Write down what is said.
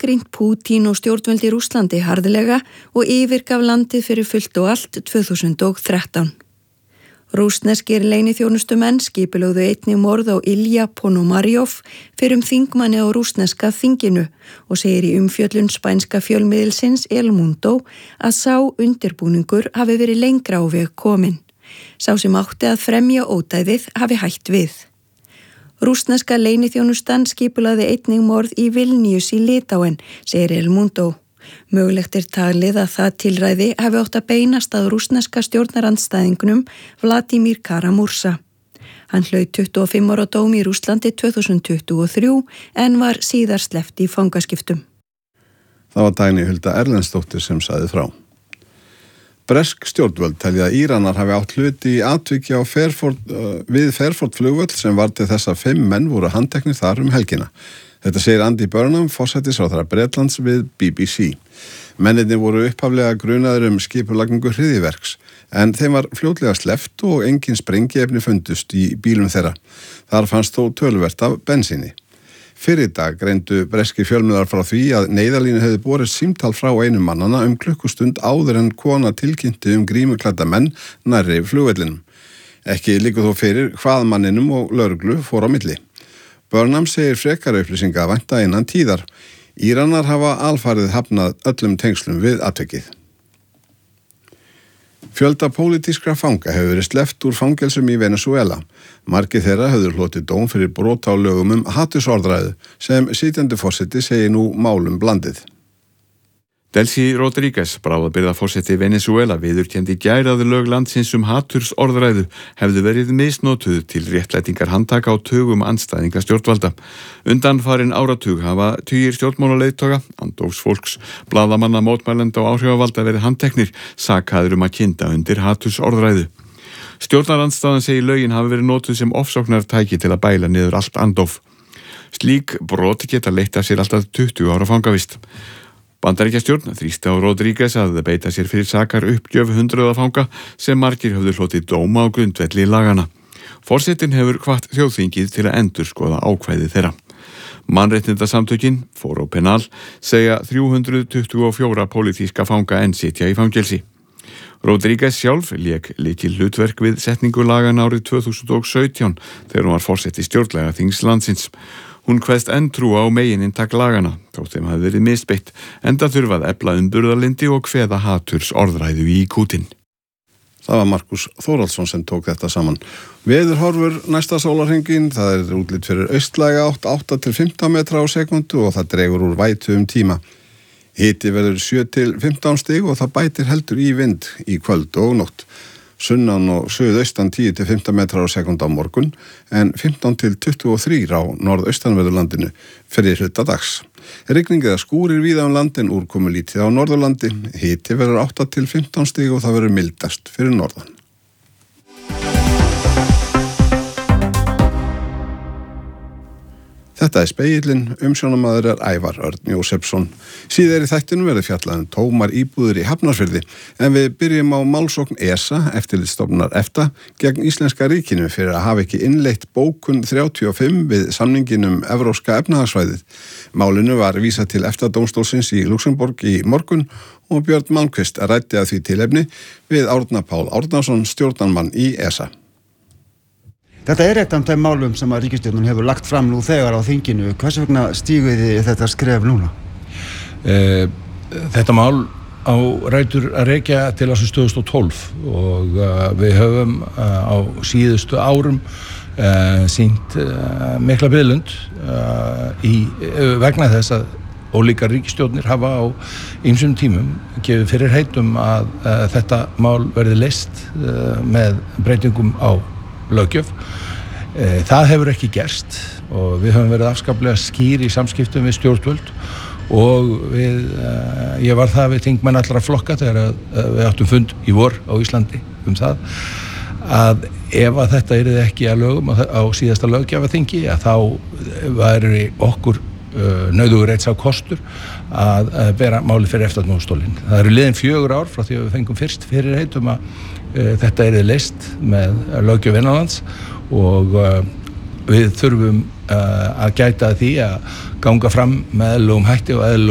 gagnrýnt Pútín og stjórnvöld í Rússlandi harðlega og yfirgaf landið fyrir fullt og allt 2013. Rússneskir leyniþjónustumenn skipulögðu einnig morð á Ilja Ponomaryov fyrir þingmanni á rússneska þinginu og segir í umfjöllun spænska fjölmiðilsins El Mundo að sá undirbúningur hafi verið lengra á veg kominn. Sá sem átti að fremja ódæðið hafi hætt við. Rússneska leyniþjónustan skipulagði einnig morð í Vilnius í Litáen, segir El Mundo. Mögulegt talið að það tilræði hafi átt að beinast að rússneska stjórnarandstæðingnum Vladimir Kara-Murza. Hann hlaut 25 ára dóm í Rússlandi 2023 en var síðar sleppt í fangaskiptum. Það var Dagný Hulda Erlendsdóttir sem sagði frá. Bresk stjórnvöld telja að Íranar hafi átt hluti í atviki við Fairford flugvöll sem var til þess að 5 menn voru handteknir þar helgina. Þetta segir Andy Burnham, forsætisráðherra Bretlands við BBC. Mennirnir voru upphaflega grunaðir skipulagningu hryðjuverks, en þeim var fljótlega sleppt og engin sprengiefni fundust í bílum þeirra. Þar fannst þó töluvert af bensíni. Fyrr í dag greindu breskir fjölmiðlar frá því að neyðarlínu hefði borist símtal frá einum mannanna klukkustund áður en kona tilkynnti grímuklædda menn nærri flugvellinum. Ekki liggur þó fyrir hvað manninum og lögreglu fór á milli. Burnham segir frekari upplýsinga að vænta innan tíðar. Íranar hafa alfarið hafnað öllum tengslum við atvikið. Fjölda pólitískra fanga hefur verið sleppt úr fangelsum í Venezuela. Margir þeirra höfðu hlotið dóm fyrir brot á lögum hatursorðræðu sem sitjandi forseti segir nú málum blandið. Delcy Rodríguez, bráðabirgðaforseti Venezuela, viðurkenndi í gær að lög landsins hatursorðræðu hefðu verið misnotuð til réttlætingar handtaka á tugum andstæðinga stjórnvalda. Undanfarin áratug hafa tugir stjórnmálaleiðtoga, andófsfólks, blaðamanna, mótmælenda og áhrifavalda verið handteknir, sakaðir að kynda undir hatursorðræðu. Stjórnarandstaðan segir lögin hafi verið notuð sem ofsóknartæki til að bæla niður allt andóf. Slík brot geta leitt af sér alltaf 20 ára fangavist. Bandaríkjastjórn þrýsti á Rodríguez að beita sér fyrir sakar uppgjöf 100 fanga sem margir höfðu hlotið dóma á grundvelli lagana. Forsetinn hefur hvatt þjóðþingið til að endurskoða ákvæði þeirra. Mannréttindasamtökin, Foro Penal, segja 324 pólitíska fanga enn sitja í fangelsi. Rodríguez sjálf lék lykil hlutverk við setningu lagana árið 2017 þegar hún var forseti stjórnlagaþings landsins. Hún kveðst enn trúa á megininntak lagana, þótt þeim hafi verið misbeitt, enda þurfa að efla burðarlyndi og kveða haturs orðræðu í kútinn. Það var Markus Þórhallsson sem tók þetta saman. Veðurhorfur næsta sólarhringinn, það útlit fyrir austlæga átt 8 til 15 metra á sekundu og það dregur úr vætu tíma. Hiti verður 7 til 15 stig og það bætir heldur í vind í kvöld og nótt. Sunnan og suðaustan 10 til 15 metrar á sekúndu á morgun en 15 til 23 á norðaustanverðurlandinu fyrir hluta dags. Rigning eða skúrir víða landin, úrkomulítið á Norðurlandi, hiti verður 8 til 15 stig og það verður mildast fyrir norðan. Þetta Spegillinn, umsjónamaður Ævar Örn Jósefsson. Síðar í þættinum verður fjallað tómar íbúðir í Hafnarfirði, en við byrjum á málsókn ESA, eftirlitsstofnunar EFTA, gegn Íslenska ríkinu fyrir að hafa ekki innleitt bókun 35 við samningin Evrópska efnahagssvæðið. Málinu var vísað til EFTA-dómstólsins í Luxemborg í morgun og Björn Malmquist ræddi að því tilefni við Árna Pál Árnason, stjórnarmann í ESA. Þetta eitt af þeim málum sem að ríkisstjórnin hefur lagt fram nú þegar á þinginu. Hvers vegna stíguð þið þetta skref núna? Þetta mál á rætur að rekja til ársins 2012 og við höfum á síðustu árum sýnt mikla biðlund vegna þess að ólíkar ríkisstjórnir hafa á ýmsum tímum gefið fyrir heitum að þetta mál verði leyst með breytingum á löggjöf. Það hefur ekki gerst og við höfum verið afskaplega skýr í samskiptum við stjórnvöld og ég var það við þingmenn allra flokka þegar við áttum fund í vor á Íslandi það að ef að þetta yrði ekki að lögum á síðasta löggjafarþingi að þá væri okkur nauðugur eitt sá kostur að bera máli fyrir EFTA-dómstólinn. Það eru liðin 4 ár frá því að við fengum fyrst fyrir heitum að þetta yrði leyst með löggjöf innanlands og við þurfum að gæta því að ganga fram með eðlilegum hætti og eðlilegum